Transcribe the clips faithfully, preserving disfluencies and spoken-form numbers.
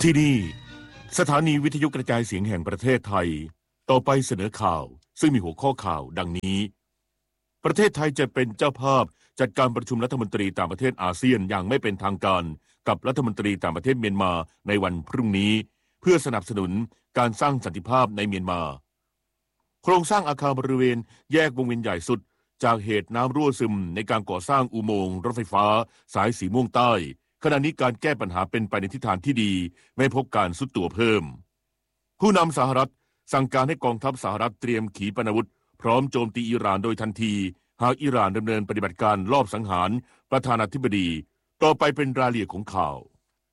ที่นี่สถานีวิทยุกระจายเสียงแห่งประเทศไทยต่อไปเสนอข่าวซึ่งมีหัวข้อข่าวดังนี้ประเทศไทยจะเป็นเจ้าภาพจัดการประชุมรัฐมนตรีต่างประเทศอาเซียนอย่างไม่เป็นทางการกับรัฐมนตรีต่างประเทศเมียนมาในวันพรุ่งนี้เพื่อสนับสนุนการสร้างสันติภาพในเมียนมาโครงสร้างอาคารบริเวณแยกวงเวียนใหญ่สุดจากเหตุน้ำรั่วซึมในการก่อสร้างอุโมงค์รถไฟฟ้าสายสีม่วงใต้ขณะนี้การแก้ปัญหาเป็นไปในทิศทางที่ดีไม่พบการทรุดตัวเพิ่มผู้นำสหรัฐสั่งการให้กองทัพสหรัฐเตรียมขีปนาวุธพร้อมโจมตีอิหร่านโดยทันทีหากอิหร่านดำเนินปฏิบัติการลอบสังหารประธานาธิบดีต่อไปเป็นรายละเอียดของข่าว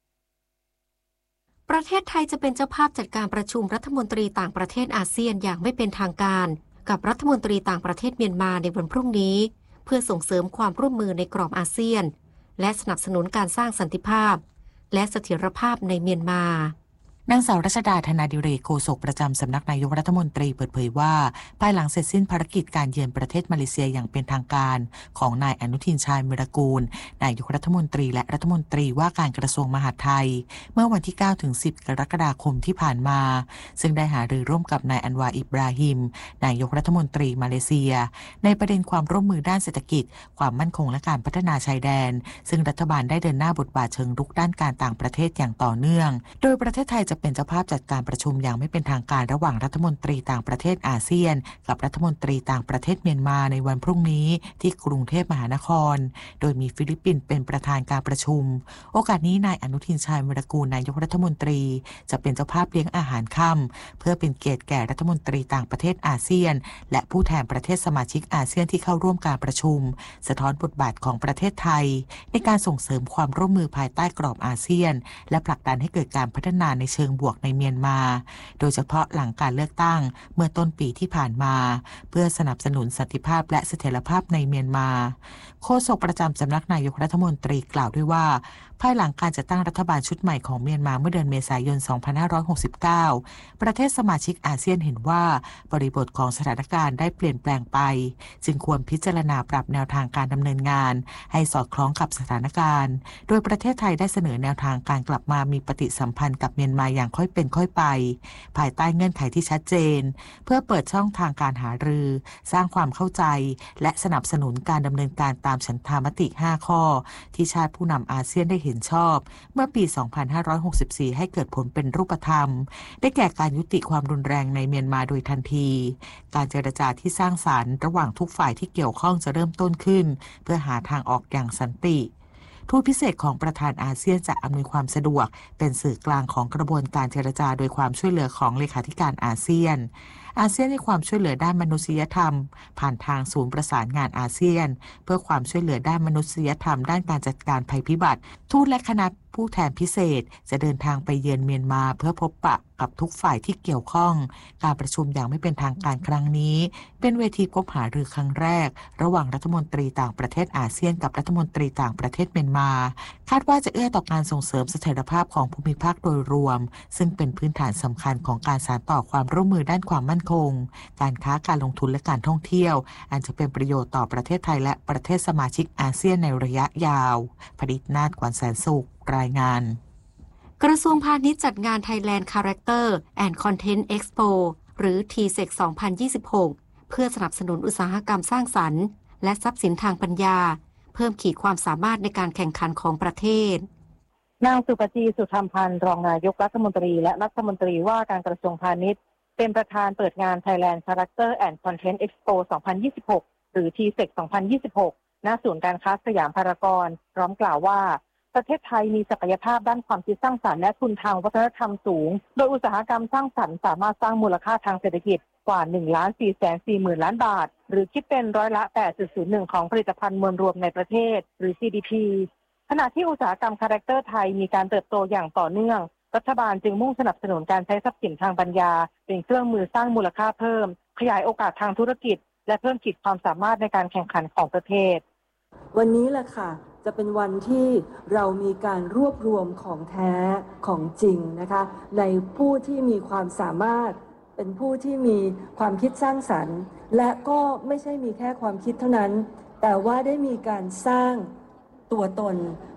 ประเทศไทยจะเป็นเจ้าภาพจัดการประชุมรัฐมนตรีต่างประเทศอาเซียนอย่างไม่เป็นทางการกับรัฐมนตรีต่างประเทศเมียนมาในวันพรุ่งนี้เพื่อส่งเสริมความร่วมมือในกรอบอาเซียนและสนับสนุนการสร้างสันติภาพและเสถียรภาพในเมียนมานางสาวรัชดาธนาดิเรกโฆษกประจำสำนักนายกรัฐมนตรีเปิดเผยว่าภายหลังเสร็จสิ้นภารกิจการเยือนประเทศมาเลเซียอย่างเป็นทางการของนายอนุทินชาญวิรากูลนายกรัฐมนตรีและรัฐมนตรีว่าการกระทรวงมหาดไทยเมื่อวันที่ เก้าถึงสิบ กรกฎาคมที่ผ่านมาซึ่งได้หารือร่วมกับนายอันวาอิบราฮิมนายกรัฐมนตรีมาเลเซียในประเด็นความร่วมมือด้านเศรษฐกิจความมั่นคงและการพัฒนาชายแดนซึ่งรัฐบาลได้เดินหน้าบทบาทเชิงรุกด้านการต่างประเทศอย่างต่อเนื่องโดยประเทศไทยจะเป็นเจ้าภาพจัดการประชุมอย่างไม่เป็นทางการระหว่างรัฐมนตรีต่างประเทศอาเซียนกับรัฐมนตรีต่างประเทศเมียนมาในวันพรุ่งนี้ที่กรุงเทพมหานครโดยมีฟิลิปปินส์เป็นประธานการประชุมโอกาสนี้นายอนุทินชาญวิรากูลนายกรัฐมนตรีจะเป็นเจ้าภาพเลี้ยงอาหารค่ำเพื่อเป็นเกียรติแก่รัฐมนตรีต่างประเทศอาเซียนและผู้แทนประเทศสมาชิกอาเซียนที่เข้าร่วมการประชุมสะท้อนบทบาทของประเทศไทยในการส่งเสริมความร่วมมือภายใต้กรอบอาเซียนและผลักดันให้เกิดการพัฒนาในเชิงบวกในเมียนมาโดยเฉพาะหลังการเลือกตั้งเมื่อต้นปีที่ผ่านมาเพื่อสนับสนุนสันติภาพและเสถียรภาพในเมียนมาโฆษกประจำสำนักนายกรัฐมนตรีกล่าวด้วยว่าภายหลังการจัดตั้งรัฐบาลชุดใหม่ของเมียนมาเมื่อเดือนเมษายน สองพันห้าร้อยหกสิบเก้า ประเทศสมาชิกอาเซียนเห็นว่าบริบทของสถานการณ์ได้เปลี่ยนแปลงไปจึงควรพิจารณาปรับแนวทางการดำเนินงานให้สอดคล้องกับสถานการณ์โดยประเทศไทยได้เสนอแนวทางการกลับมามีปฏิสัมพันธ์กับเมียนมาอย่างค่อยเป็นค่อยไปภายใต้เงื่อนไขที่ชัดเจนเพื่อเปิดช่องทางการหารือสร้างความเข้าใจและสนับสนุนการดำเนินการตามฉันทามติห้าข้อที่ชาติผู้นำอาเซียนได้เห็นชอบเมื่อปี สองพันห้าร้อยหกสิบสี่ ให้เกิดผลเป็นรูปธรรมได้แก่การยุติความรุนแรงในเมียนมาโดยทันทีการเจรจาที่สร้างสรรค์ระหว่างทุกฝ่ายที่เกี่ยวข้องจะเริ่มต้นขึ้นเพื่อหาทางออกอย่างสันติทูตพิเศษของประธานอาเซียนจะอำนวยความสะดวกเป็นสื่อกลางของกระบวนการเจรจาโดยความช่วยเหลือของเลขาธิการอาเซียนอาเซียนให้ความช่วยเหลือด้านมนุษยธรรมผ่านทางศูนย์ประสานงานอาเซียนเพื่อความช่วยเหลือด้านมนุษยธรรมด้านการจัดการภัยพิบัติทูตและคณะผู้แทนพิเศษจะเดินทางไปเยือนเมียนมาเพื่อพบปะกับทุกฝ่ายที่เกี่ยวข้องการประชุมอย่างไม่เป็นทางการครั้งนี้เป็นเวทีพบหารือครั้งแรกระหว่างรัฐมนตรีต่างประเทศอาเซียนกับรัฐมนตรีต่างประเทศเมียนมาคาดว่าจะเอื้อต่อการส่งเสริมเสถียรภาพของภูมิภาคโดยรวมซึ่งเป็นพื้นฐานสำคัญของการสานต่อความร่วมมือด้านความมั่นคงการค้าการลงทุนและการท่องเที่ยวอันจะเป็นประโยชน์ต่อประเทศไทยและประเทศสมาชิกอาเซียนในระยะยาวผลิตนาฏ กวนแสนสุขรายงานกระทรวงพาณิชย์จัดงาน Thailand Character and Content Expo หรือ ที เซค สองพันยี่สิบหก เพื่อสนับสนุนอุตสาหกรรมสร้างสรรค์และทรัพย์สินทางปัญญาเพิ่มขีดความสามารถในการแข่งขันของประเทศนางสุปจีสุธรรมพันธ์รองนายกรัฐมนตรีและรัฐมนตรีว่าการกระทรวงพาณิชย์เป็นประธานเปิดงาน Thailand Character and Content Expo สองพันยี่สิบหก หรือ ที เซค สองพันยี่สิบหก ณ ศูนย์การค้าสยามพารากอนพร้อมกล่าวว่าประเทศไทยมีศักยภาพด้านความคิดสร้างสรรค์และทุนทางวัฒนธรรมสูงโดยอุตสาหกรรมสร้างสรรค์สามารถสร้างมูลค่าทางเศรษฐกิจกว่า หนึ่งล้านสี่แสนสี่หมื่น ล้านบาทหรือคิดเป็นร้อยละ แปดจุดศูนย์หนึ่ง ของผลิตภัณฑ์มวลรวมในประเทศหรือ ซี ดี พี ขณะที่อุตสาหกรรมคาแรคเตอร์ไทยมีการเติบโตอย่างต่อเนื่องรัฐบาลจึงมุ่งสนับสนุนการใช้ทรัพย์สินทางปัญญาเป็นเครื่องมือสร้างมูลค่าเพิ่มขยายโอกาสทางธุรกิจและเพิ่มขีดความสามารถในการแข่งขันของประเทศวันนี้แหละค่ะจะเป็นวันที่เรามีการรวบรวมของแท้ของจริงนะคะในผู้ที่มีความสามารถเป็นผู้ที่มีความคิดสร้างสรรค์และก็ไม่ใช่มีแค่ความคิดเท่านั้นแต่ว่าได้มีการสร้างตัวตน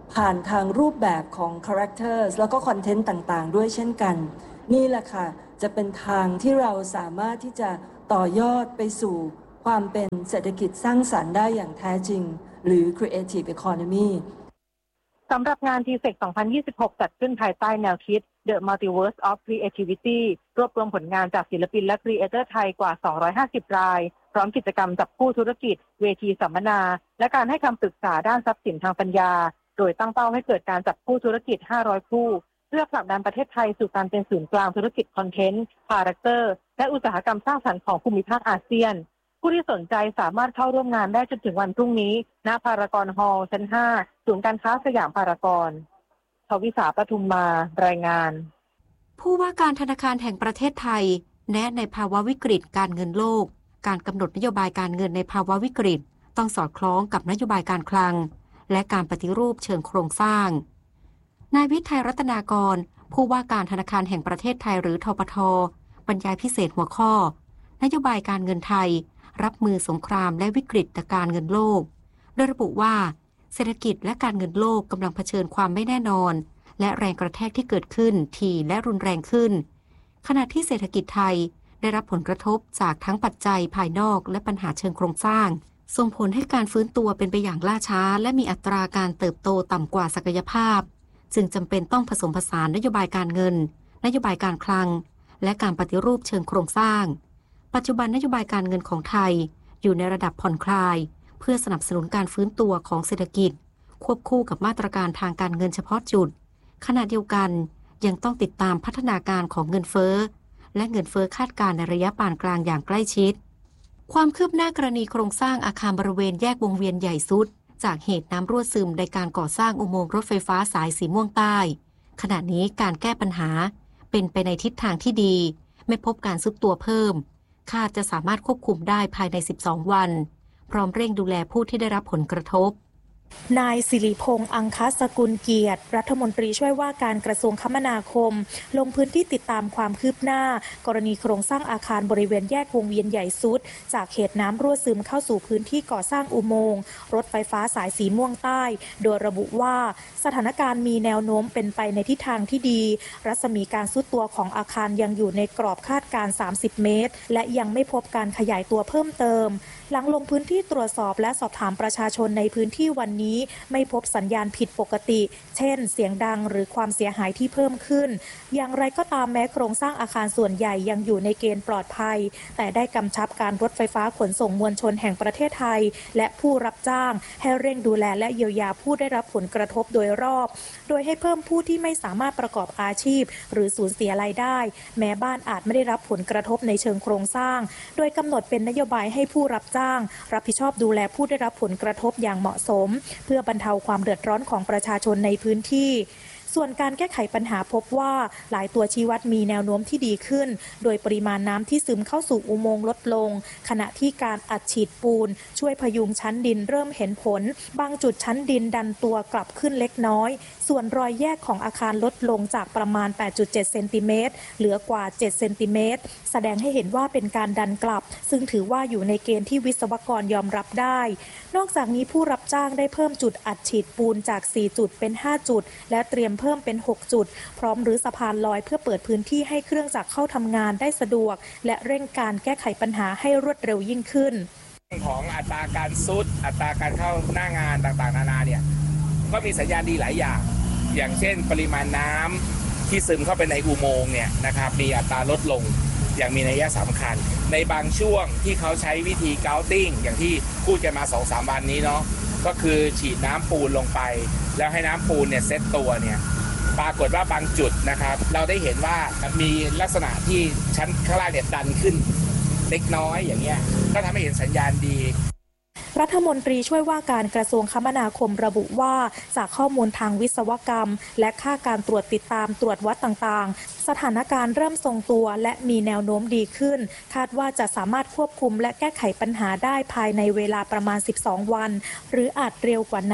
ผ่านทางรูปแบบของ characters แล้วก็คอนเทนต์ต่างๆด้วยเช่นกันนี่แหละค่ะจะเป็นทางที่เราสามารถที่จะต่อยอดไปสู่ความเป็นเศรษฐกิจสร้างสรรค์ได้อย่างแท้จริงหรือ creative economy สำหรับงาน ที เซค สองพันยี่สิบหก จัดขึ้นภายใต้แนวคิด The Multiverse of Creativity รวบรวมผลงานจากศิลปินและครีเอเตอร์ไทยกว่า สองร้อยห้าสิบ รายพร้อมกิจกรรมจับคู่ธุรกิจเวทีสัมมนาและการให้คำปรึกษาด้านทรัพย์สินทางปัญญาโดยตั้งเป้าให้เกิดการจับคู่ธุรกิจ ห้าร้อย คู่เพื่อผลักดันประเทศไทยสู่การเป็นศูนย์กลางธุรกิจคอนเทนต์คาแรคเตอร์และอุตสาหกรรมสร้างสรรค์ของภูมิภาคอาเซียนผู้ที่สนใจสามารถเข้าร่วมงานได้จนถึงวันพรุ่งนี้ณพารากอนฮอลล์ชั้น ห้า ศูนย์การค้าสยามพารากอนทวิสาปทุมมารายงานผู้ว่าการธนาคารแห่งประเทศไทยแนะในภาวะวิกฤตการเงินโลกการกำหนดนโยบายการเงินในภาวะวิกฤตต้องสอดคล้องกับนโยบายการคลังและการปฏิรูปเชิงโครงสร้างนายวิทัยรัตนากรผู้ว่าการธนาคารแห่งประเทศไทยหรือธปท.บรรยายพิเศษหัวข้อนโยบายการเงินไทยรับมือสงครามและวิกฤตการเงินโลกโดยระบุว่าเศรษฐกิจและการเงินโลกกำลังเผชิญความไม่แน่นอนและแรงกระแทกที่เกิดขึ้นถี่และรุนแรงขึ้นขณะที่เศรษฐกิจไทยได้รับผลกระทบจากทั้งปัจจัยภายนอกและปัญหาเชิงโครงสร้างส่งผลให้การฟื้นตัวเป็นไปอย่างล่าช้าและมีอัตราการเติบโตต่ำกว่าศักยภาพจึงจำเป็นต้องผสมผสานนโยบายการเงินนโยบายการคลังและการปฏิรูปเชิงโครงสร้างปัจจุบันนโยบายการเงินของไทยอยู่ในระดับผ่อนคลายเพื่อสนับสนุนการฟื้นตัวของเศรษฐกิจควบคู่กับมาตรการทางการเงินเฉพาะจุดขณะเดียวกันยังต้องติดตามพัฒนาการของเงินเฟ้อและเงินเฟ้อคาดการณ์ในระยะปานกลางอย่างใกล้ชิดความคืบหน้ากรณีโครงสร้างอาคารบริเวณแยกวงเวียนใหญ่สุดจากเหตุน้ำรั่วซึมในการก่อสร้างอุโมงค์รถไฟฟ้าสายสีม่วงใต้ขณะนี้การแก้ปัญหาเป็นไปในทิศทางที่ดีไม่พบการซุดตัวเพิ่มคาดจะสามารถควบคุมได้ภายในสิบสองวันพร้อมเร่งดูแลผู้ที่ได้รับผลกระทบนายสิริพงษ์อังคสกุลเกียรติรัฐมนตรีช่วยว่าการกระทรวงคมนาคมลงพื้นที่ติดตามความคืบหน้ากรณีโครงสร้างอาคารบริเวณแยกวงเวียนใหญ่สุดจากเหตุน้ำรั่วซึมเข้าสู่พื้นที่ก่อสร้างอุโมงค์รถไฟฟ้าสายสีม่วงใต้โดยระบุว่าสถานการณ์มีแนวโน้มเป็นไปในทิศทางที่ดีรัศมีการทรุดตัวของอาคารยังอยู่ในกรอบคาดการณ์สามสิบเมตรและยังไม่พบการขยายตัวเพิ่มเติมหลังลงพื้นที่ตรวจสอบและสอบถามประชาชนในพื้นที่วันนี้ไม่พบสัญญาณผิดปกติเช่นเสียงดังหรือความเสียหายที่เพิ่มขึ้นอย่างไรก็ตามแม้โครงสร้างอาคารส่วนใหญ่ยังอยู่ในเกณฑ์ปลอดภัยแต่ได้กำชับการรถไฟฟ้าขนส่งมวลชนแห่งประเทศไทยและผู้รับจ้างให้เร่งดูแลและเยียวยาผู้ได้รับผลกระทบโดยรอบโดยให้เพิ่มผู้ที่ไม่สามารถประกอบอาชีพหรือสูญเสียรายได้แม้บ้านอาจไม่ได้รับผลกระทบในเชิงโครงสร้างโดยกำหนดเป็นนโยบายให้ผู้รับจ้างรับผิดชอบดูแลผู้ได้รับผลกระทบอย่างเหมาะสมเพื่อบรรเทาความเดือดร้อนของประชาชนในพื้นที่ส่วนการแก้ไขปัญหาพบว่าหลายตัวชี้วัดมีแนวโน้มที่ดีขึ้นโดยปริมาณน้ำที่ซึมเข้าสู่อุโมงค์ลดลงขณะที่การอัดฉีดปูนช่วยพยุงชั้นดินเริ่มเห็นผลบางจุดชั้นดินดันตัวกลับขึ้นเล็กน้อยส่วนรอยแยกของอาคารลดลงจากประมาณ แปดจุดเจ็ด เซนติเมตรเหลือกว่าเจ็ดเซนติเมตรแสดงให้เห็นว่าเป็นการดันกลับซึ่งถือว่าอยู่ในเกณฑ์ที่วิศวกรยอมรับได้นอกจากนี้ผู้รับจ้างได้เพิ่มจุดอัดฉีดปูนจากสี่จุดเป็นห้าจุดและเตรียมเพิ่มเป็นหกจุดพร้อมรื้อสะพานลอยเพื่อเปิดพื้นที่ให้เครื่องจักรเข้าทำงานได้สะดวกและเร่งการแก้ไขปัญหาให้รวดเร็วยิ่งขึ้นของอัตราการซุดอัตราการเข้าหน้างานต่างๆนานาเนี่ยก็มีสัญญาณดีหลายอย่างอย่างเช่นปริมาณน้ำที่ซึมเข้าไปในอุโมงค์เนี่ยนะครับมีอัตราลดลงอย่างมีนัยสำคัญในบางช่วงที่เขาใช้วิธีเกาติ้งอย่างที่พูดกันมา สองถึงสาม วันนี้เนาะก็คือฉีดน้ำปูนลงไปแล้วให้น้ำปูนเนี่ยเซตตัวเนี่ยปรากฏว่าบางจุดนะครับเราได้เห็นว่ามีลักษณะที่ชั้นข้างล่างเนี่ยดันขึ้นเล็กน้อยอย่างเงี้ยก็ทำให้เห็นสัญญาณดีรัฐมนตรีช่วยว่าการกระทรวงคมนาคมระบุว่าจากข้อมูลทางวิศวกรรมและค่าการตรวจติดตามตรวจวัดต่างๆสถานการณ์เริ่มทรงตัวและมีแนวโน้มดีขึ้นคาดว่าจะสามารถควบคุมและแก้ไขปัญหาได้ภายในเวลาประมาณสิบสองวันหรืออาจเร็วกว่านั้น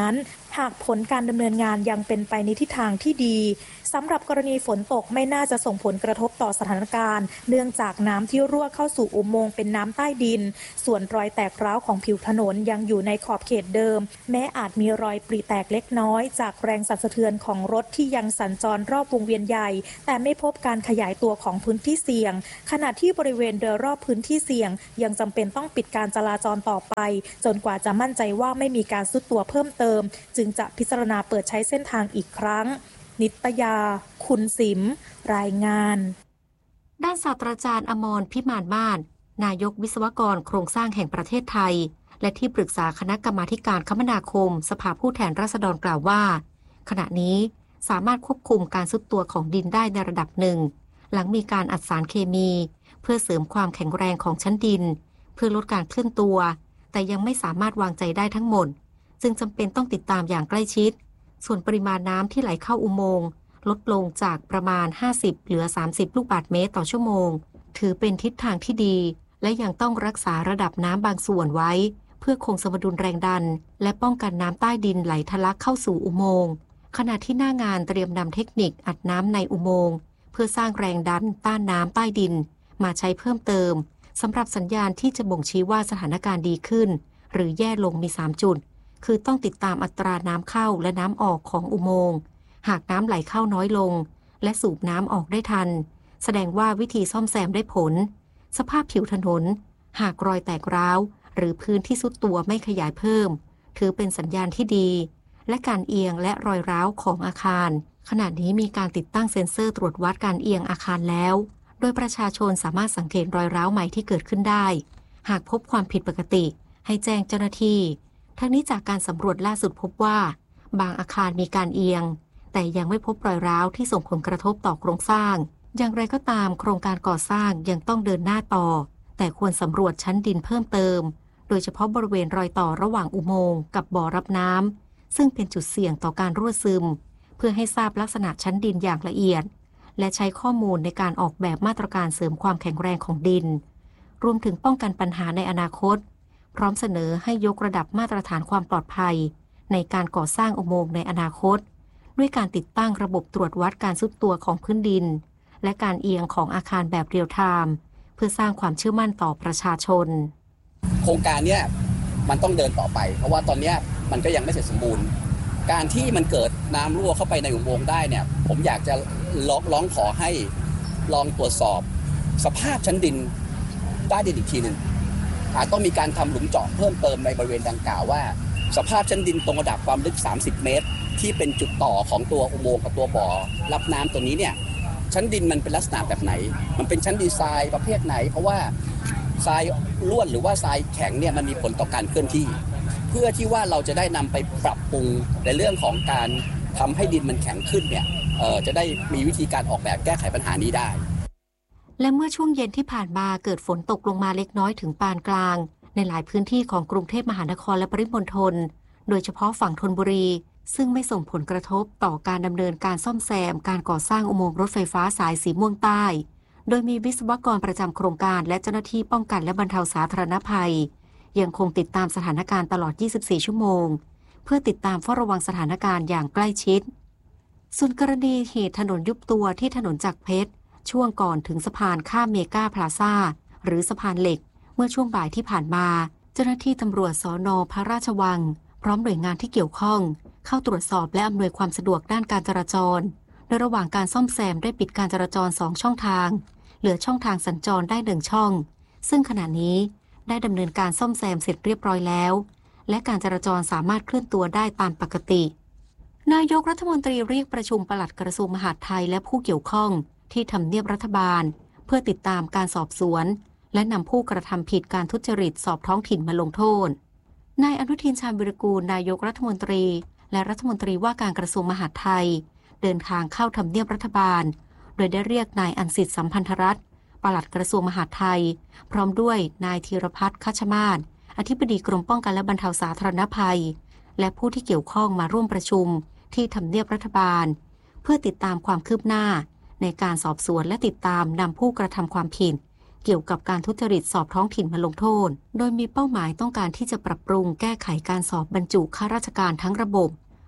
หากผลการดำเนินงานยังเป็นไปในทิศทางที่ดีสำหรับกรณีฝนตกไม่น่าจะส่งผลกระทบต่อสถานการณ์เนื่องจากน้ำที่รั่วเข้าสู่อุโมงค์เป็นน้ำใต้ดินส่วนรอยแตกร้าวของผิวถนนยังอยู่ในขอบเขตเดิมแม้อาจมีรอยปริแตกเล็กน้อยจากแรงสั่นสะเทือนของรถที่ยังสัญจรรอบวงเวียนใหญ่แต่ไม่พบการขยายตัวของพื้นที่เสี่ยงขณะที่บริเวณโดยรอบพื้นที่เสี่ยงยังจำเป็นต้องปิดการจราจรต่อไปจนกว่าจะมั่นใจว่าไม่มีการทรุดตัวเพิ่มเติมจึงจะพิจารณาเปิดใช้เส้นทางอีกครั้งนิตยาคุณสิมรายงานด้านศาสตราจารย์อมรพิมานมาศนายกวิศวกรโครงสร้างแห่งประเทศไทยและที่ปรึกษาคณะกรรมาการคมนาคมสภาผู้แทนราษฎรกล่าวว่าขณะนี้สามารถควบคุมการทรุดตัวของดินได้ในระดับหนึ่งหลังมีการอัดสารเคมีเพื่อเสริมความแข็งแรงของชั้นดินเพื่อลดการเคลื่อนตัวแต่ยังไม่สามารถวางใจได้ทั้งหมดจึงจำเป็นต้องติดตามอย่างใกล้ชิดส่วนปริมาณน้ำที่ไหลเข้าอุโมงค์ลดลงจากประมาณห้าสิบเหลือสามสิบลูกบาศก์เมตรต่อชั่วโมงถือเป็นทิศทางที่ดีและยังต้องรักษาระดับน้ำบางส่วนไว้เพื่อคงสมดุลแรงดันและป้องกันน้ำใต้ดินไหลทะลักเข้าสู่อุโมงค์ขณะที่หน้างานเตรียมนำเทคนิคอัดน้ำในอุโมงค์เพื่อสร้างแรงดันต้านน้ำใต้ดินมาใช้เพิ่มเติมสำหรับสัญญาณที่จะบ่งชี้ว่าสถานการณ์ดีขึ้นหรือแย่ลงมีสามจุดคือต้องติดตามอัตราน้ำเข้าและน้ำออกของอุโมงค์หากน้ำไหลเข้าน้อยลงและสูบน้ำออกได้ทันแสดงว่าวิธีซ่อมแซมได้ผลสภาพผิวถนนหากรอยแตกร้าวหรือพื้นที่ทรุดตัวไม่ขยายเพิ่มถือเป็นสัญญาณที่ดีและการเอียงและรอยร้าวของอาคารขณะนี้มีการติดตั้งเซ็นเซอร์ตรวจวัดการเอียงอาคารแล้วโดยประชาชนสามารถสังเกตรอยร้าวใหม่ที่เกิดขึ้นได้หากพบความผิดปกติให้แจ้งเจ้าหน้าที่ทั้งนี้จากการสำรวจล่าสุดพบว่าบางอาคารมีการเอียงแต่ยังไม่พบรอยร้าวที่ส่งผลกระทบต่อโครงสร้างอย่างไรก็ตามโครงการก่อสร้างยังต้องเดินหน้าต่อแต่ควรสำรวจชั้นดินเพิ่มเติมโดยเฉพาะบริเวณรอยต่อระหว่างอุโมงค์กับบ่อรับน้ำซึ่งเป็นจุดเสี่ยงต่อการรั่วซึมเพื่อให้ทราบลักษณะชั้นดินอย่างละเอียดและใช้ข้อมูลในการออกแบบมาตรการเสริมความแข็งแรงของดินรวมถึงป้องกันปัญหาในอนาคตพร้อมเสนอให้ยกระดับมาตรฐานความปลอดภัยในการก่อสร้างอุโมงค์ในอนาคตด้วยการติดตั้งระบบตรวจวัดการทรุดตัวของพื้นดินและการเอียงของอาคารแบบเรียลไทม์เพื่อสร้างความเชื่อมั่นต่อประชาชนโครงการเนี้ยมันต้องเดินต่อไปเพราะว่าตอนนี้มันก็ยังไม่เสร็จสมบูรณ์การที่มันเกิดน้ำรั่วเข้าไปในอุโมงค์ได้เนี่ยผมอยากจะร้องร้องขอให้ลองตรวจสอบสภาพชั้นดินใต้ดินอีกทีหนึ่งอาจต้องมีการทำหลุมเจาะเพิ่มเติมในบริเวณดังกล่าวว่าสภาพชั้นดินตรงระดับความลึกสามสิบเมตรที่เป็นจุดต่อของตัวอุโมงค์กับตัวบ่อรับน้ำตัวนี้เนี่ยชั้นดินมันเป็นลักษณะแบบไหนมันเป็นชั้นดินทรายประเภทไหนเพราะว่าทรายล้วนหรือว่าทรายแข็งเนี่ยมันมีผลต่อการเคลื่อนที่เพื่อที่ว่าเราจะได้นำไปปรับปรุงในเรื่องของการทำให้ดินมันแข็งขึ้นเนี่ยเอ่อจะได้มีวิธีการออกแบบแก้ไขปัญหานี้ได้และเมื่อช่วงเย็นที่ผ่านมาเกิดฝนตกลงมาเล็กน้อยถึงปานกลางในหลายพื้นที่ของกรุงเทพมหานครและปริมณฑลโดยเฉพาะฝั่งธนบุรีซึ่งไม่ส่งผลกระทบต่อการดำเนินการซ่อมแซมการก่อสร้างอุโมงค์รถไฟฟ้าสายสีม่วงใต้โดยมีวิศวกรประจำโครงการและเจ้าหน้าที่ป้องกันและบรรเทาสาธารณภัยยังคงติดตามสถานการณ์ตลอดยี่สิบสี่ชั่วโมงเพื่อติดตามเฝ้าระวังสถานการณ์อย่างใกล้ชิดส่วนกรณีเหตุถนนยุบตัวที่ถนนจักรเพชรช่วงก่อนถึงสะพานข้ามเมกาพลาซ่าหรือสะพานเหล็กเมื่อช่วงบ่ายที่ผ่านมาเจ้าหน้าที่ตำรวจสน.พระราชวังพร้อมหน่วยงานที่เกี่ยวข้องเข้าตรวจสอบและอำนวยความสะดวกด้านการจราจรโดยระหว่างการซ่อมแซมได้ปิดการจราจรสองช่องทางเหลือช่องทางสัญจรได้หนึ่งช่องซึ่งขณะนี้ได้ดำเนินการซ่อมแซมเสร็จเรียบร้อยแล้วและการจราจรสามารถเคลื่อนตัวได้ตามปกตินายกรัฐมนตรีเรียกประชุมปลัดกระทรวงมหาดไทยและผู้เกี่ยวข้องที่ทำเนียบรัฐบาลเพื่อติดตามการสอบสวนและนำผู้กระทำผิดการทุจริตสอบท้องถิ่นมาลงโทษนายอนุทินชาญวิรากูลนายกรัฐมนตรีและรัฐมนตรีว่าการกระทรวงมหาดไทยเดินทางเข้าทำเนียบรัฐบาลโดยได้เรียกนายอันสิทธิ์สัมพันธรัตน์ปลัดกระทรวงมหาดไทยพร้อมด้วยนายธีรพัฒน์คัชมาศอธิบดีกรมป้องกันและบรรเทาสาธารณภัยและผู้ที่เกี่ยวข้องมาร่วมประชุมที่ทำเนียบรัฐบาลเพื่อติดตามความคืบหน้าในการสอบสวนและติดตามนำผู้กระทำความผิดเกี่ยวกับการทุจริตสอบท้องถิ่นมาลงโทษโดยมีเป้าหมายต้องการที่จะปรับปรุงแก้ไขการสอบบรรจุข้าราชการทั้งระบบ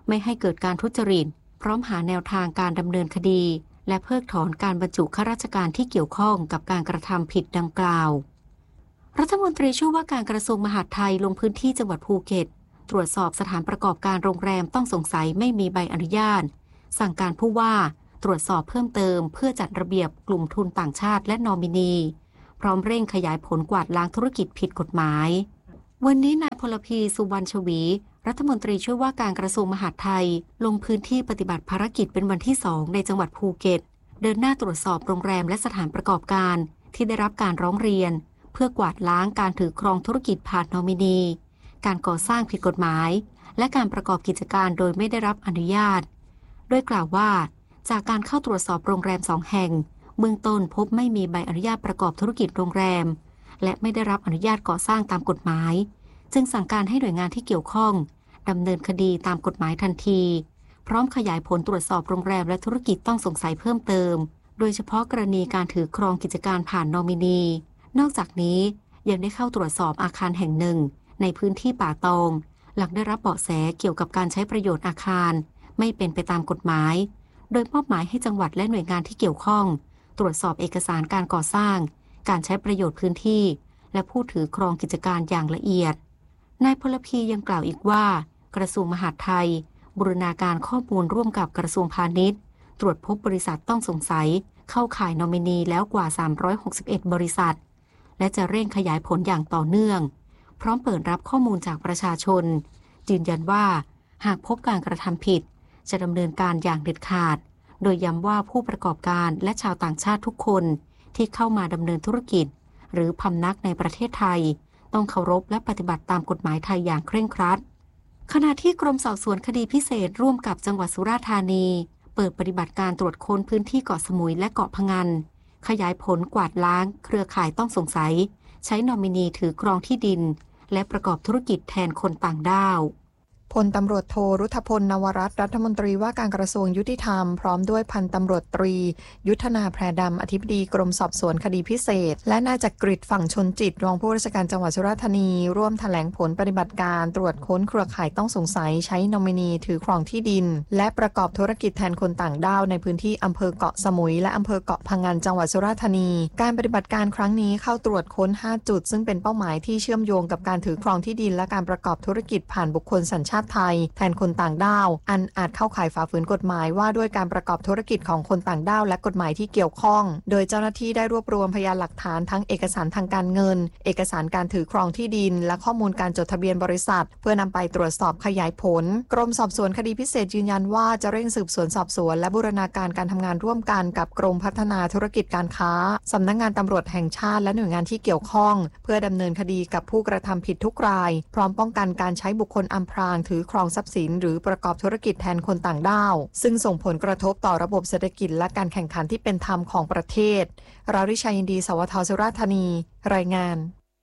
ไม่ให้เกิดการทุจริตพร้อมหาแนวทางการดำเนินคดีและเพิกถอนการบรรจุข้าราชการที่เกี่ยวข้องกับการกระทำผิดดังกล่าวรัฐมนตรีช่วยว่าการกระทรวงมหาดไทยลงพื้นที่จังหวัดภูเก็ตตรวจสอบสถานประกอบการโรงแรมต้องสงสัยไม่มีใบอนุญาตสั่งการผู้ว่าตรวจสอบเพิ่มเติมเพื่อจัดระเบียบกลุ่มทุนต่างชาติและนอมินีพร้อมเร่งขยายผลกวาดล้างธุรกิจผิดกฎหมายวันนี้นายพลพีสุวรรณชวีรัฐมนตรีช่วยว่าการกระทรวงมหาดไทยลงพื้นที่ปฏิบัติภารกิจเป็นวันที่สองในจังหวัดภูเก็ตเดินหน้าตรวจสอบโรงแรมและสถานประกอบการที่ได้รับการร้องเรียนเพื่อกวาดล้างการถือครองธุรกิจผ่านนอมินีการก่อสร้างผิดกฎหมายและการประกอบกิจการโดยไม่ได้รับอนุญาตโดยกล่าวว่าจากการเข้าตรวจสอบโรงแรมสองแห่งเบื้องต้นพบไม่มีใบอนุญาตประกอบธุรกิจโรงแรมและไม่ได้รับอนุญาตก่อสร้างตามกฎหมายจึงสั่งการให้หน่วยงานที่เกี่ยวข้องดำเนินคดีตามกฎหมายทันทีพร้อมขยายผลตรวจสอบโรงแรมและธุรกิจต้องสงสัยเพิ่มเติมโดยเฉพาะกรณีการถือครองกิจการผ่านนอมินีนอกจากนี้ยังได้เข้าตรวจสอบอาคารแห่งหนึ่งในพื้นที่ป่าตองหลังได้รับเบาะแสเกี่ยวกับการใช้ประโยชน์อาคารไม่เป็นไปตามกฎหมายโดยมอบหมายให้จังหวัดและหน่วยงานที่เกี่ยวข้องตรวจสอบเอกสารการก่อสร้างการใช้ประโยชน์พื้นที่และผู้ถือครองกิจการอย่างละเอียดนายพลพียังกล่าวอีกว่ากระทรวงมหาดไทยบูรณาการข้อมูลร่วมกับกระทรวงพาณิชย์ตรวจพบบริษัทต้องสงสัยเข้าข่ายนอมินีแล้วกว่าสามร้อยหกสิบเอ็ดบริษัทและจะเร่งขยายผลอย่างต่อเนื่องพร้อมเปิดรับข้อมูลจากประชาชนยืนยันว่าหากพบการกระทำผิดจะดำเนินการอย่างเด็ดขาดโดยย้ำว่าผู้ประกอบการและชาวต่างชาติทุกคนที่เข้ามาดำเนินธุรกิจหรือพำนักในประเทศไทยต้องเคารพและปฏิบัติตามกฎหมายไทยอย่างเคร่งครัดขณะที่กรมสอบสวนคดีพิเศษร่วมกับจังหวัดสุราษฎร์ธานีเปิดปฏิบัติการตรวจค้นพื้นที่เกาะสมุยและเกาะพะงันขยายผลกวาดล้างเครือข่ายต้องสงสัยใช้นอมินีถือครองที่ดินและประกอบธุรกิจแทนคนต่างด้าวพลตำรวจโทรุธพลนวรัตน์รัฐมนตรีว่าการกระทรวงยุติธรรมพร้อมด้วยพันตำรวจตรียุทธนาแพรดำอธิบดีกรมสอบสวนคดีพิเศษและนายจักริดฝั่งชนจิตรองผู้ราชการจังหวัดสุราษฎร์ธานีร่วมแถลงผลปฏิบัติการตรวจค้นเครือข่ายต้องสงสัยใช้นอมินีถือครองที่ดินและประกอบธุรกิจแทนคนต่างด้าวในพื้นที่อำเภอเกาะสมุยและอำเภอเกาะพะงันจังหวัดสุราษฎร์ธานีการปฏิบัติการครั้งนี้เข้าตรวจค้นห้าจุดซึ่งเป็นเป้าหมายที่เชื่อมโยงกับการถือครองที่ดินและการประกอบธุรกิจผ่านบุคคลสัญชาติไทยแทนคนต่างด้าวอันอาจเข้าข่ายฝ่าฝืนกฎหมายว่าด้วยการประกอบธุรกิจของคนต่างด้าวและกฎหมายที่เกี่ยวข้องโดยเจ้าหน้าที่ได้รวบรวมพยานหลักฐานทั้งเอกสารทางการเงินเอกสารการถือครองที่ดินและข้อมูลการจดทะเบียนบริษัทเพื่อนำไปตรวจสอบขยายผลกรมสอบสวนคดีพิเศษยืนยันว่าจะเร่งสืบสวนสอบสวนและบูรณาการการทำงานร่วมกันกับกรมพัฒนาธุรกิจการค้าสำนักงานตำรวจแห่งชาติและหน่วยงานที่เกี่ยวข้องเพื่อดำเนินคดีกับผู้กระทำผิดทุกรายพร้อมป้องกันการใช้บุคคลอำพรางถือครองทรัพย์สินหรือประกอบธุรกิจแทนคนต่างด้าวซึ่งส่งผลกระทบต่อระบบเศรษฐกิจและการแข่งขันที่เป็นธรรมของประเทศราริชัยยินดีสวทสุราษฎร์ธานีรายงาน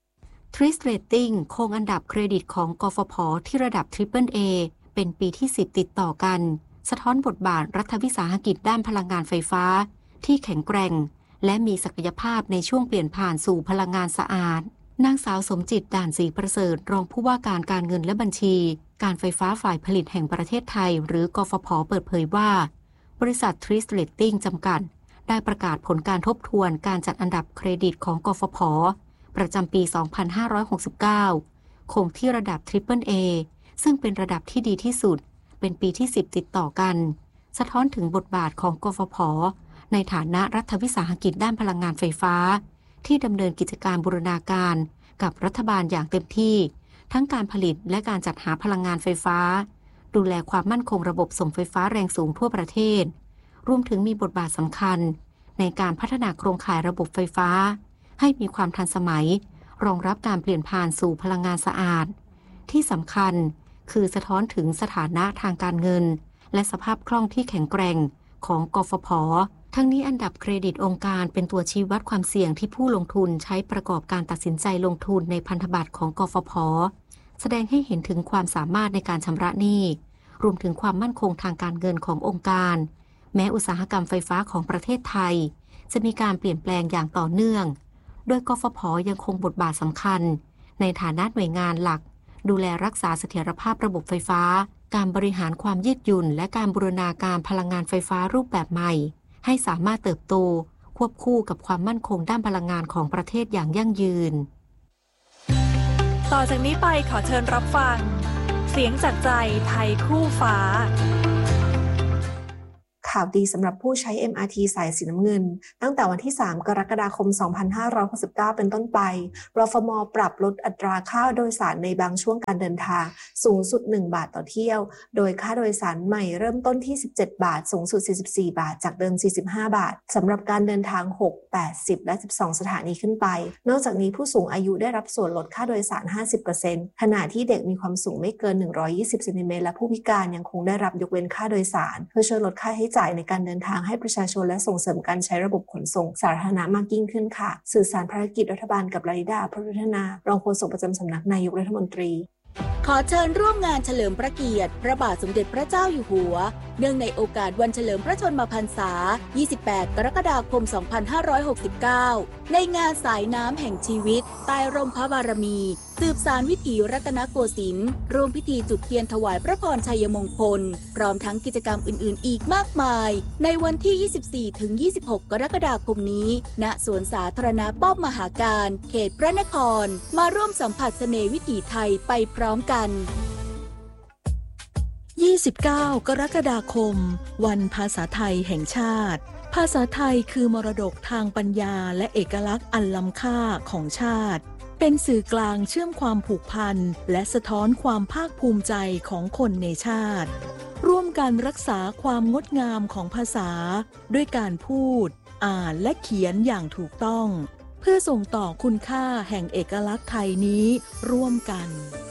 Tris Rating คงอันดับเครดิตของกฟผ.ที่ระดับ Triple A เป็นปีที่สิบติดต่อกันสะท้อนบทบาทรัฐวิสาหกิจด้านพลังงานไฟฟ้าที่แข็งแกร่งและมีศักยภาพในช่วงเปลี่ยนผ่านสู่พลังงานสะอาดนางสาวสมจิตด่านศรีประเสริฐรองผู้ว่าการการเงินและบัญชีการไฟฟ้าฝ่ายผลิตแห่งประเทศไทยหรือกฟผ.เปิดเผยว่าบริษัท Tris Rating จำกัดได้ประกาศผลการทบทวนการจัดอันดับเครดิตของกฟผ.ประจำปี สองพันห้าร้อยหกสิบเก้า คงที่ระดับ Triple A ซึ่งเป็นระดับที่ดีที่สุดเป็นปีที่สิบติดต่อกันสะท้อนถึงบทบาทของกฟผ.ในฐานะรัฐวิสาหกิจด้านพลังงานไฟฟ้าที่ดำเนินกิจการบูรณาการกับรัฐบาลอย่างเต็มที่ทั้งการผลิตและการจัดหาพลังงานไฟฟ้าดูแลความมั่นคงระบบส่งไฟฟ้าแรงสูงทั่วประเทศรวมถึงมีบทบาทสำคัญในการพัฒนาโครงข่ายระบบไฟฟ้าให้มีความทันสมัยรองรับการเปลี่ยนผ่านสู่พลังงานสะอาดที่สำคัญคือสะท้อนถึงสถานะทางการเงินและสภาพคล่องที่แข็งแกร่งของกฟผ.ทั้งนี้อันดับเครดิตองค์การเป็นตัวชี้วัดความเสี่ยงที่ผู้ลงทุนใช้ประกอบการตัดสินใจลงทุนในพันธบัตรของกฟผ.แสดงให้เห็นถึงความสามารถในการชำระหนี้รวมถึงความมั่นคงทางการเงินขององค์การแม้อุตสาหกรรมไฟฟ้าของประเทศไทยจะมีการเปลี่ยนแปลงอย่างต่อเนื่องโดยกฟผ.ยังคงบทบาทสำคัญในฐานะหน่วยงานหลักดูแลรักษาเสถียรภาพระบบไฟฟ้าการบริหารความยืดหยุ่นและการบูรณาการพลังงานไฟฟ้ารูปแบบใหม่ให้สามารถเติบโตควบคู่กับความมั่นคงด้านพลังงานของประเทศอย่างยั่งยืนต่อจากนี้ไปขอเชิญรับฟังเสียงจากใจไทยคู่ฟ้าข่าวดีสำหรับผู้ใช้ เอ็ม อาร์ ที สายสีน้ำเงินตั้งแต่วันที่สามกรกฎาคมสองพันห้าร้อยหกสิบเก้าเป็นต้นไปรฟม.ปรับลดอัตราค่าโดยสารในบางช่วงการเดินทางสูงสุดหนึ่งบาทต่อเที่ยวโดยค่าโดยสารใหม่เริ่มต้นที่สิบเจ็ดบาทสูงสุดสี่สิบสี่บาทจากเดิมสี่สิบห้าบาทสำหรับการเดินทางหก แปด สิบและสิบสองสถานีขึ้นไปนอกจากนี้ผู้สูงอายุได้รับส่วนลดค่าโดยสาร ห้าสิบเปอร์เซ็นต์ ขณะที่เด็กมีความสูงไม่เกินหนึ่งร้อยยี่สิบเซนติเมตรและผู้พิการยังคงได้รับยกเว้นค่าโดยสารเพื่อช่วยลดค่าใช้จ่ายในการเดินทางให้ประชาชนและส่งเสริมการใช้ระบบขนส่งสาธารณะมากยิ่งขึ้นค่ะสื่อสารภารกิจรัฐบาลกับลาลิดาพรุธนารองโฆษกประจำสำนักนายกรัฐมนตรีขอเชิญร่วมงานเฉลิมพระเกียรติพระบาทสมเด็จพระเจ้าอยู่หัวเนื่องในโอกาสวันเฉลิมพระชนมพรรษายี่สิบแปดกรกฎาคมสองพันห้าร้อยหกสิบเก้าในงานสายน้ำแห่งชีวิตใต้ร่มพระบารมีสืบสานวิถีรัตนโกสินทร์ร่วมพิธีจุดเทียนถวายพระพรชัยมงคลพร้อมทั้งกิจกรรมอื่นๆอีกมากมายในวันที่ ยี่สิบสี่ถึงยี่สิบหก กรกฎาคมนี้ณสวนสาธารณะป้อมมหาการเขตพระนครมาร่วมสัมผัสเสน่ห์วิถีไทยไปพร้อมกันยี่สิบเก้ากรกฎาคมวันภาษาไทยแห่งชาติภาษาไทยคือมรดกทางปัญญาและเอกลักษณ์อันล้ำค่าของชาติเป็นสื่อกลางเชื่อมความผูกพันและสะท้อนความภาคภูมิใจของคนในชาติร่วมกันรักษาความงดงามของภาษาด้วยการพูดอ่านและเขียนอย่างถูกต้องเพื่อส่งต่อคุณค่าแห่งเอกลักษณ์ไทยนี้ร่วมกัน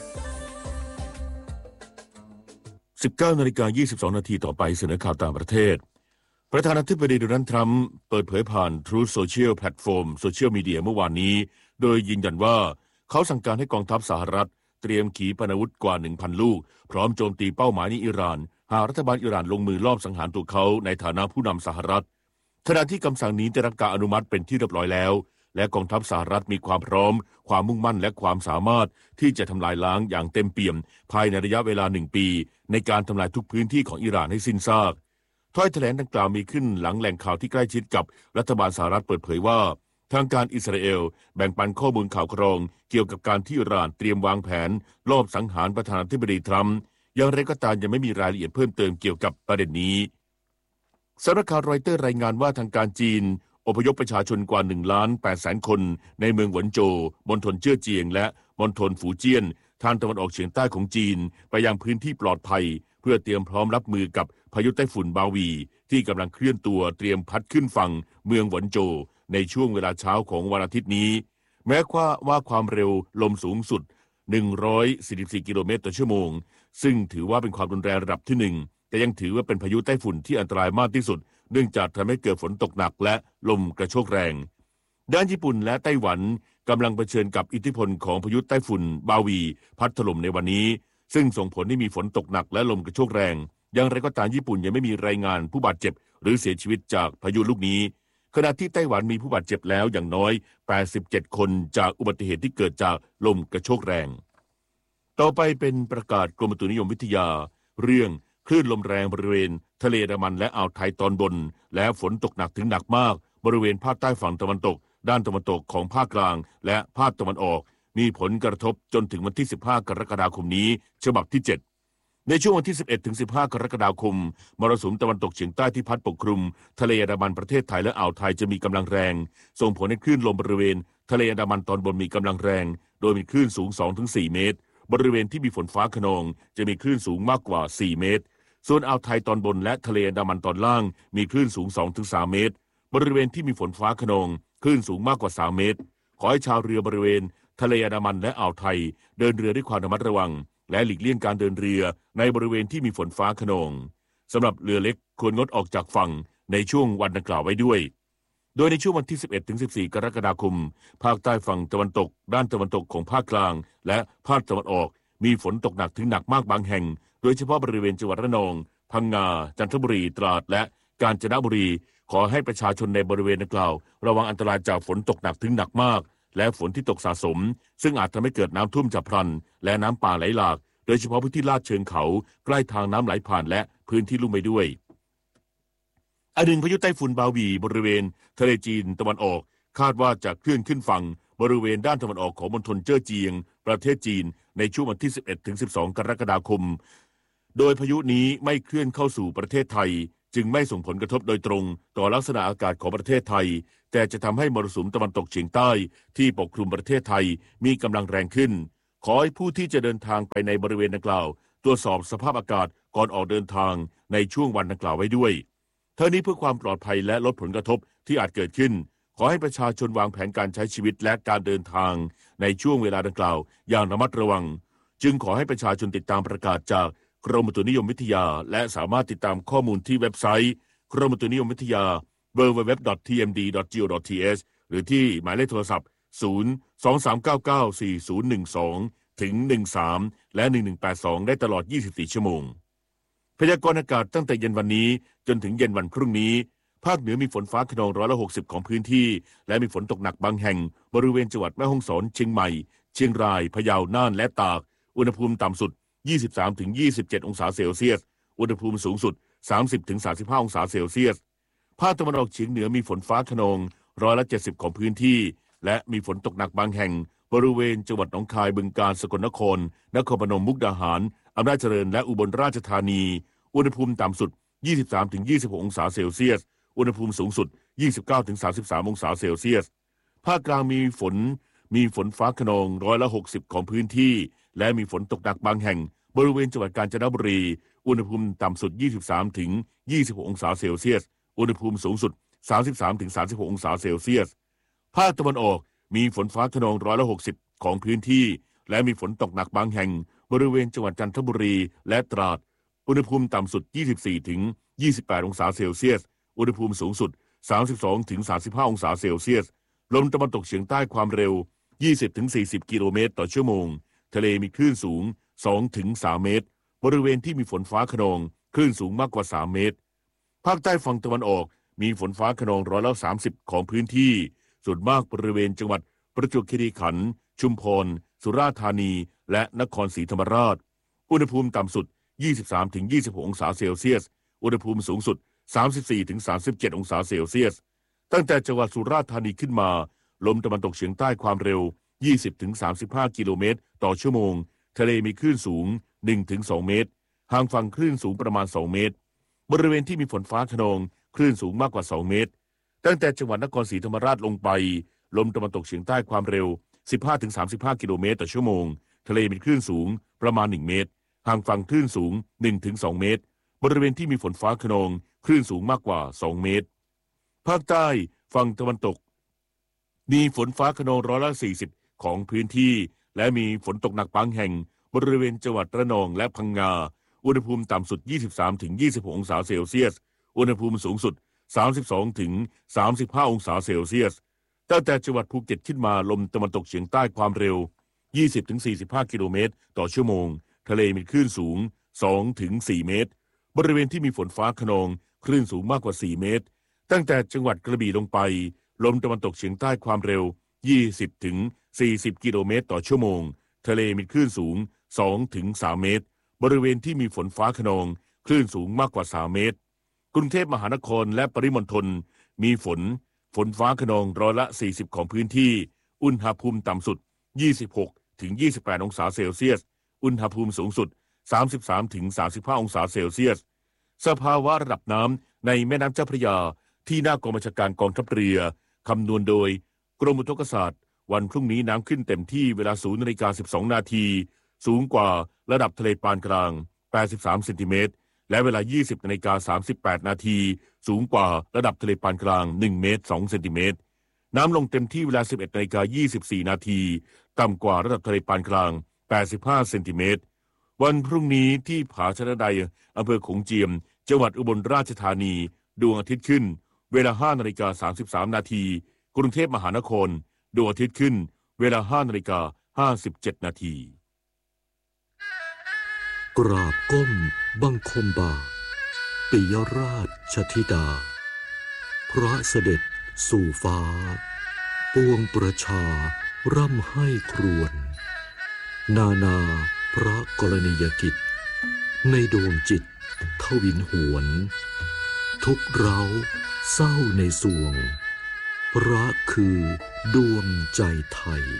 สิบเก้านาฬิกายี่สิบสองนาทีต่อไปเสนอข่าวต่างประเทศประธานาธิบดีโดนัลด์ทรัมป์เปิดเผยผ่าน Truth Social Platform โซเชียลมีเดียเมื่อวานนี้โดยยืนยันว่าเขาสั่งการให้กองทัพสหรัฐเตรียมขีปนาวุธกว่า หนึ่งพัน ลูกพร้อมโจมตีเป้าหมายในอิหร่านหากรัฐบาลอิหร่านลงมือลอบสังหารตัวเขาในฐานะผู้นำสหรัฐขณะที่คำสั่งนี้ได้รับการอนุมัติเป็นที่เรียบร้อยแล้วและกองทัพสหรัฐมีความพร้อมความมุ่งมั่นและความสามารถที่จะทำลายล้างอย่างเต็มเปี่ยมภายในระยะเวลาหนึ่งปีในการทำลายทุกพื้นที่ของอิหร่านให้สิ้นซากถ้อยแถลงดังกล่าวมีขึ้นหลังแหล่งข่าวที่ใกล้ชิดกับรัฐบาลสหรัฐเปิดเผยว่าทางการอิสราเอลแบ่งปันข้อมูลข่าวกรองเกี่ยวกับการที่อิหร่านเตรียมวางแผนลอบสังหารประธานาธิบดีทรัมป์อย่างไรก็ตามยังไม่มีรายละเอียดเพิ่มเติมเกี่ยวกับประเด็นนี้สำนักข่าวรอยเตอร์รายงานว่าทางการจีนอพยพประชาชนกว่าหนึ่งล้านแปดแสนคนในเมืองหวนโจวมณฑลเจี้ยเจียงและมณฑลฝูเจี้ยนทางตะวันออกเฉียงใต้ของจีนไปยังพื้นที่ปลอดภัยเพื่อเตรียมพร้อมรับมือกับพายุไต้ฝุ่นบาวีที่กำลังเคลื่อนตัวเตรียมพัดขึ้นฝั่งเมืองหวนโจวในช่วงเวลาเช้าของวันอาทิตย์นี้แม้ว่าว่าความเร็วลมสูงสุดหนึ่งร้อยสี่สิบสี่กิโลเมตรต่อชั่วโมงซึ่งถือว่าเป็นความรุนแรงระดับที่หนึ่งแต่ยังถือว่าเป็นพายุไต้ฝุ่นที่อันตรายมากที่สุดเนื่องจากทำให้เกิดฝนตกหนักและลมกระโชกแรงด้านญี่ปุ่นและไต้หวันกำลังเผชิญกับอิทธิพลของพายุไต้ฝุ่นบาวีพัดถล่มในวันนี้ซึ่งส่งผลให้มีฝนตกหนักและลมกระโชกแรงอย่างไรก็ตามญี่ปุ่นยังไม่มีรายงานผู้บาดเจ็บหรือเสียชีวิตจากพายุลูกนี้ขณะที่ไต้หวันมีผู้บาดเจ็บแล้วอย่างน้อยแปดสิบเจ็ดคนจากอุบัติเหตุที่เกิดจากลมกระโชกแรงต่อไปเป็นประกาศกรมอุตุนิยมวิทยาเรื่องคลื่นลมแรงบริเวณทะเลอันดามันและอ่าวไทยตอนบนและฝนตกหนักถึงหนักมากบริเวณภาคใต้ฝั่งตะวันตกด้านตะวันตกของภาคกลางและภาคตะวันออกมีผลกระทบจนถึงวันที่สิบห้ากรกฎาคมนี้ฉบับที่เจ็ดในช่วงวันที่สิบเอ็ดถึงสิบห้ากรกฎาคมมรสุมตะวันตกเฉียงใต้ที่พัดปกคลุมทะเลอันดามันประเทศไทยและอ่าวไทยจะมีกำลังแรงส่งผลให้คลื่นลมบริเวณทะเลอันดามันตอนบนมีกำลังแรงโดยมีคลื่นสูง สองถึงสี่ เมตรบริเวณที่มีฝนฟ้าคะนองจะมีคลื่นสูงมากกว่าสี่เมตรส่วนอ่าวไทยตอนบนและทะเลอันดามันตอนล่างมีคลื่นสูง สองถึงสาม เมตรบริเวณที่มีฝนฟ้าคะนองคลื่นสูงมากกว่าสามเมตรขอให้ชาวเรือบริเวณทะเลอันดามันและอ่าวไทยเดินเรือด้วยความระมัดระวังและหลีกเลี่ยงการเดินเรือในบริเวณที่มีฝนฟ้าคะนองสำหรับเรือเล็กควรงดออกจากฝั่งในช่วงวันดังกล่าวไว้ด้วยโดยในช่วงวันที่สิบเอ็ดถึงสิบสี่กรกฎาคมภาคใต้ฝั่งตะวันตกด้านตะวันตกของภาคกลางและภาคตะวันออกมีฝนตกหนักถึงหนักมากบางแห่งโดยเฉพาะบริเวณจังหวัดระนองพังงาจันทบุรีตราดและกาญจนบุรีขอให้ประชาชนในบริเวณดังกล่าวระวังอันตรายจากฝนตกหนักถึงหนักมากและฝนที่ตกสะสมซึ่งอาจทำให้เกิดน้ำท่วมฉับพลันและน้ำป่าไหลหลากโดยเฉพาะพื้นที่ลาดเชิงเขาใกล้ทางน้ำไหลผ่านและพื้นที่ลุ่มไปด้วยอันหนึ่งพายุไต้ฝุ่นบาวีบริเวณทะเลจีนตะวันออกคาดว่าจะเคลื่อนขึ้นฝั่งบริเวณด้านตะวันออกของมณฑลเจ้อเจียงประเทศจีนในช่วงวันที่ สิบเอ็ดถึงสิบสอง กรกฎาคมโดยพายุนี้ไม่เคลื่อนเข้าสู่ประเทศไทยจึงไม่ส่งผลกระทบโดยตรงต่อลักษณะอากาศของประเทศไทยแต่จะทำให้มรสุมตะวันตกเฉียงใต้ที่ปกคลุมประเทศไทยมีกำลังแรงขึ้นขอให้ผู้ที่จะเดินทางไปในบริเวณดังกล่าวตรวจสอบสภาพอากาศก่อนออกเดินทางในช่วงวันดังกล่าวไว้ด้วยทั้งนี้เพื่อความปลอดภัยและลดผลกระทบที่อาจเกิดขึ้นขอให้ประชาชนวางแผนการใช้ชีวิตและการเดินทางในช่วงเวลาดังกล่าวอย่างระมัดระวังจึงขอให้ประชาชนติดตามประกาศจากกรมอุตุนิยมวิทยาและสามารถติดตามข้อมูลที่เว็บไซต์กรมอุตุนิยมวิทยา ดับเบิลยู ดับเบิลยู ดับเบิลยู ดอท ที เอ็ม ดี ดอท จี โอ ดอท ที เอช หรือที่หมายเลขโทรศัพท์ ศูนย์ สอง สาม เก้า เก้า สี่ ศูนย์ หนึ่ง สอง ถึง หนึ่ง สาม และ หนึ่ง หนึ่ง แปด สอง ได้ตลอด ยี่สิบสี่ ชั่วโมงพยากรณ์อากาศตั้งแต่เย็นวันนี้จนถึงเย็นวันพรุ่งนี้ภาคเหนือมีฝนฟ้าคะนองร้อยละหกสิบของพื้นที่และมีฝนตกหนักบางแห่งบริเวณจังหวัดแม่ฮ่องสอนเชียงใหม่เชียงรายพะเยาน่านและตากอุณหภูมิต่ำสุด ยี่สิบสามถึงยี่สิบเจ็ด องศาเซลเซียสอุณหภูมิสูงสุด สามสิบถึงสามสิบห้า องศาเซลเซียสภาคตะวันออกเฉียงเหนือมีฝนฟ้าคะนองร้อยละเจ็ดสิบของพื้นที่และมีฝนตกหนักบางแห่งบริเวณจังหวัดหนองคายบึงกาฬสกลนครนครพนมมุกดาหารอำนาจเจริญและอุบลราชธานีอุณหภูมิต่ำสุด ยี่สิบสามถึงยี่สิบหก องศาเซลเซียสอุณหภูมิสูงสุด ยี่สิบเก้าถึงสามสิบสาม องศาเซลเซียสภาคกลางมีฝนมีฝนฟ้าคะนองร้อยละหกสิบของพื้นที่และมีฝนตกหนักบางแห่งบริเวณจังหวัดกาญจนบุรีอุณหภูมิต่ำสุด ยี่สิบสามถึงยี่สิบหก องศาเซลเซียสอุณหภูมิสูงสุด สามสิบสามถึงสามสิบหก องศาเซลเซียสภาคตะวันออกมีฝนฟ้าคะนองร้อยละหกสิบของพื้นที่และมีฝนตกหนักบางแห่งบริเวณจังหวัดจันทบุรีและตราดอุณหภูมิต่ำสุด ยี่สิบสี่ถึงยี่สิบแปด องศาเซลเซียสอุณหภูมิสูงสุด สามสิบสองถึงสามสิบห้า องศาเซลเซียสลมตะวันตกเฉียงใต้ความเร็ว ยี่สิบถึงสี่สิบ กิโลเมตรต่อชั่วโมงทะเลมีคลื่นสูง สองถึงสาม เมตรบริเวณที่มีฝนฟ้าคะนองคลื่นสูงมากกว่าสามเมตรภาคใต้ฝั่งตะวันออกมีฝนฟ้าคะนองร้อยละสามสิบของพื้นที่ส่วนมากบริเวณจังหวัดประจวบคีรีขันธ์ชุมพรสุราษฎร์ธานีและนครศรีธรรมราชอุณหภูมิต่ำสุด ยี่สิบสามถึงยี่สิบหก องศาเซลเซียสอุณหภูมิสูงสุด สามสิบสี่ถึงสามสิบเจ็ด องศาเซลเซียสตั้งแต่จังหวัดสุราษฎร์ธานีขึ้นมาลมตะวันตกเฉียงใต้ความเร็ว ยี่สิบถึงสามสิบห้า กิโลเมตรต่อชั่วโมงทะเลมีคลื่นสูง หนึ่งถึงสอง เมตรห่างฝั่งคลื่นสูงประมาณสองเมตรบริเวณที่มีฝนฟ้าคะนองคลื่นสูงมากกว่าสองเมตรตั้งแต่จังหวัดนครศรีธรรมราชลงไปลมตะวันตกเฉียงใต้ความเร็ว สิบห้าถึงสามสิบห้า กิโลเมตรต่อชั่วโมงทะเลมีคลื่นสูงประมาณหนึ่งเมตรห่างฝั่งคลื่นสูง หนึ่งถึงสอง เมตรบริเวณที่มีฝนฟ้าคะนองคลื่นสูงมากกว่าสองเมตรภาคใต้ฝั่งตะวันตกมีฝนฟ้าคะนองร้อยละสี่สิบของพื้นที่และมีฝนตกหนักบางแห่งบริเวณจังหวัดระนองและพังงาอุณหภูมิต่ำสุด ยี่สิบสามถึงยี่สิบหก องศาเซลเซียสอุณหภูมิสูงสุด สามสิบสองถึงสามสิบห้า องศาเซลเซียสตั้งแต่จังหวัดภูเก็ตขึ้นมาลมตะวันตกเฉียงใต้ความเร็ว ยี่สิบถึงสี่สิบห้า กิโลเมตรต่อชั่วโมงทะเลมีคลื่นสูง สองถึงสี่ เมตรบริเวณที่มีฝนฟ้าคะนองคลื่นสูงมากกว่าสี่เมตรตั้งแต่จังหวัดกระบี่ลงไปลมตะวันตกเฉียงใต้ความเร็ว ยี่สิบถึงสี่สิบ กิโลเมตรต่อชั่วโมงทะเลมีคลื่นสูง สองถึงสาม เมตรบริเวณที่มีฝนฟ้าคะนองคลื่นสูงมากกว่าสามเมตรกรุงเทพมหานครและปริมณฑลมีฝนฝนฟ้าคะนองร้อยละสี่สิบของพื้นที่อุณหภูมิต่ำสุด ยี่สิบหกถึงยี่สิบแปด องศาเซลเซียสอุณหภูมิสูงสุด สามสิบสามถึงสามสิบห้า องศาเซลเซียสสภาวะระดับน้ำในแม่น้ำเจ้าพระยาที่หน้ากองบัญชาการกองทัพเรือคำนวณโดยกรมอุทกศาสตร์วันพรุ่งนี้น้ำขึ้นเต็มที่เวลา ศูนย์นาฬิกาสิบสอง นาทีสูงกว่าระดับทะเลปานกลางแปดสิบสามเซนติเมตรและเวลา ยี่สิบนาฬิกาสามสิบแปด นาทีสูงกว่าระดับทะเลปานกลางหนึ่งเมตรสองเซนติเมตรน้ำลงเต็มที่เวลา สิบเอ็ดนาฬิกายี่สิบสี่ นาทีต่ำกว่าระดับทะเลปานกลางแปดสิบห้าเซนติเมตรวันพรุ่งนี้ที่ผาชะนะไดอำเภอโขงเจียมจังหวัดอุบลราชธานีดวงอาทิตย์ขึ้นเวลา ห้านาฬิกาสามสิบสาม นาทีกรุงเทพมหานครดวงอาทิตย์ขึ้นเวลา ห้านาฬิกาห้าสิบเจ็ด นาทีกราบก้มบังคมบาทปิยราชธิดาพระเสด็จสู่ฟ้าปวงประชาร่ำให้ครวญนานาพระกรณียกิจในดวงจิตทวินหวนทุกเร้าเศร้าในสวงพระคือดวงใจไทย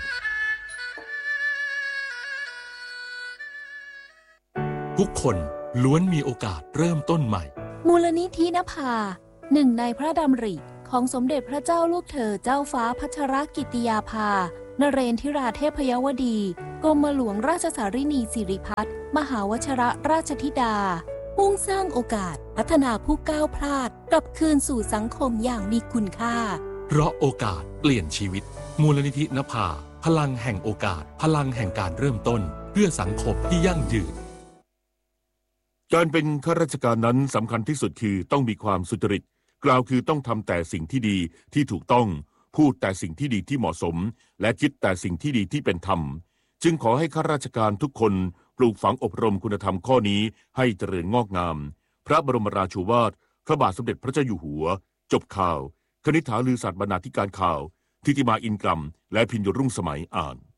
ทุกคนล้วนมีโอกาสเริ่มต้นใหม่มูลนิธินภาหนึ่งในพระดำริของสมเด็จพระเจ้าลูกเธอเจ้าฟ้าพัชรกิติยาภานเรนทิราเทพยวดีกรมหลวงราชสารินีสิริพัฒน์มหาวชรราชธิดามุ่งสร้างโอกาสพัฒนาผู้ก้าวพลาดกลับคืนสู่สังคมอย่างมีคุณค่าเพราะโอกาสเปลี่ยนชีวิตมูลนิธินภาพลังแห่งโอกาสพลังแห่งการเริ่มต้นเพื่อสังคมที่ยั่งยืนการเป็นข้าราชการนั้นสำคัญที่สุดคือต้องมีความสุจริตกล่าวคือต้องทำแต่สิ่งที่ดีที่ถูกต้องพูดแต่สิ่งที่ดีที่เหมาะสมและคิดแต่สิ่งที่ดีที่เป็นธรรมจึงขอให้ข้าราชการทุกคนปลูกฝังอบรมคุณธรรมข้อนี้ให้เจริญงอกงามพระบรมราโชวาทพระบาทสมเด็จพระเจ้าอยู่หัวจบข่าวคณิษฐาลือศาสตร์บรรณาธิการข่าวทิติมาอินกรัมและพิญญรุ่งสมัยอ่าน